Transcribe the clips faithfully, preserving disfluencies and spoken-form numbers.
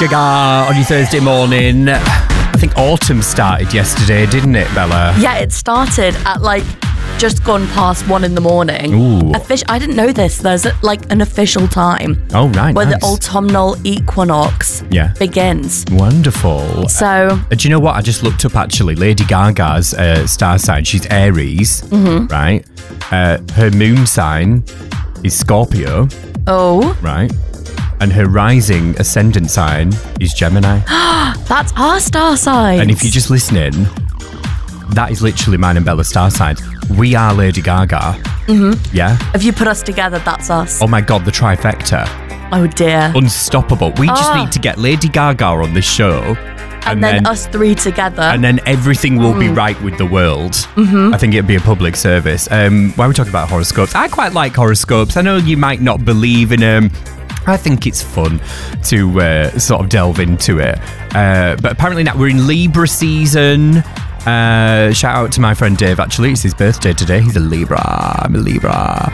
Gaga on your Thursday morning. I think autumn started yesterday, didn't it, Bella? Yeah, it started at like just gone past one in the morning. Ooh. Offici- I didn't know this. There's like an official time. Oh, right. Where nice. the autumnal equinox yeah. begins. Wonderful. So, uh, do you know what? I just looked up actually. Lady Gaga's uh, star sign. She's Aries, mm-hmm. right? Uh, her moon sign is Scorpio. Oh. Right. And her rising ascendant sign is Gemini. That's our star sign. And if you're just listening, that is literally mine and Bella's star signs. We are Lady Gaga. Mm-hmm. Yeah? If you put us together, that's us. Oh my God, the trifecta. Oh dear. Unstoppable. We just oh. need to get Lady Gaga on this show. And, and then, then us three together. And then everything will mm. be right with the world. Mm-hmm. I think it'd be a public service. Um, while we're talking about horoscopes, I quite like horoscopes. I know you might not believe in them. I think it's fun to uh, sort of delve into it. Uh, but apparently now we're in Libra season. Uh, shout out to my friend Dave, actually. It's his birthday today. He's a Libra. I'm a Libra.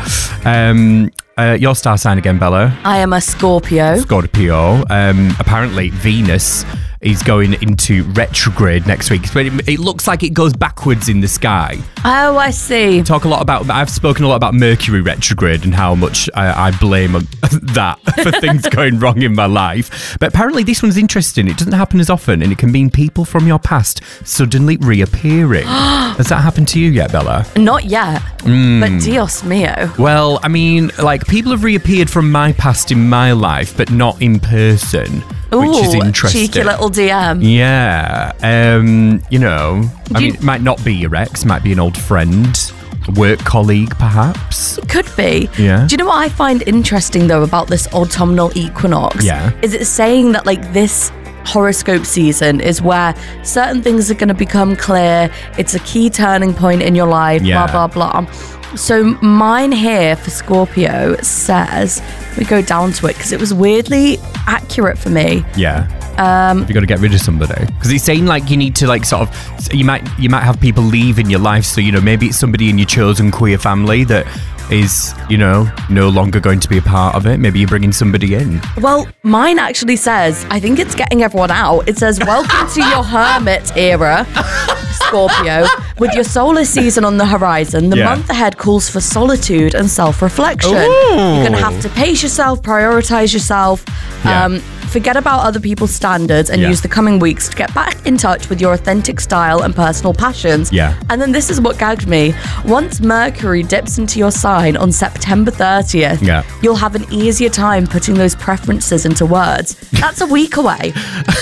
Um, uh, your star sign again, Bella? I am a Scorpio. Scorpio. Um, apparently Venus is going into retrograde next week. But it, it looks like it goes backwards in the sky. Oh, I see. Talk a lot about, I've spoken a lot about Mercury retrograde and how much I, I blame that for things going wrong in my life. But apparently this one's interesting. It doesn't happen as often, and it can mean people from your past suddenly reappearing. Has that happened to you yet, Bella? Not yet. Mm. But Dios mio. Well, I mean, like, people have reappeared from my past in my life, but not in person. Ooh, which is interesting. Cheeky little D M. Yeah. Um, you know, Do I mean, you... it might not be your ex, might be an old friend, a work colleague, perhaps. It could be. Yeah. Do you know what I find interesting, though, about this autumnal equinox? Yeah. Is it saying that, like, this horoscope season is where certain things are going to become clear. It's a key turning point in your life, yeah. blah, blah, blah. So mine here for Scorpio says, we go down to it because it was weirdly accurate for me. Yeah. Um, you got to get rid of somebody because it's saying like you need to like sort of you might you might have people leave in your life. So you know maybe it's somebody in your chosen queer family that is you know no longer going to be a part of it. Maybe you're bringing somebody in. Well, mine actually says, I think it's getting everyone out. It says, welcome to your hermit era, Scorpio. With your solar season on the horizon, the yeah. month ahead calls for solitude and self-reflection. Ooh. You're going to have to pace yourself, prioritize yourself, yeah. um, forget about other people's standards, and yeah. use the coming weeks to get back in touch with your authentic style and personal passions. Yeah. And then this is what gagged me. Once Mercury dips into your sign on September thirtieth, yeah. you'll have an easier time putting those preferences into words. That's a week away.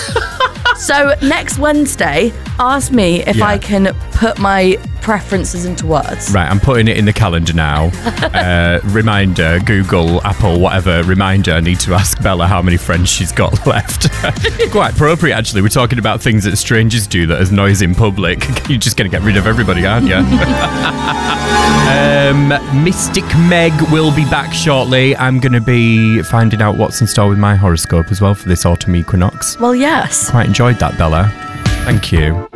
So next Wednesday, ask me if yeah. I can put my preferences into words. Right, I'm putting it in the calendar now. uh, reminder, Google, Apple, whatever, reminder, I need to ask Bella how many friends she's got left. Quite appropriate, actually. We're talking about things that strangers do that is noise in public. You're just going to get rid of everybody, aren't you? um, Mystic Meg will be back shortly. I'm going to be finding out what's in store with my horoscope as well for this autumn equinox. Well, yes. Quite enjoyed that, Bella. Thank you.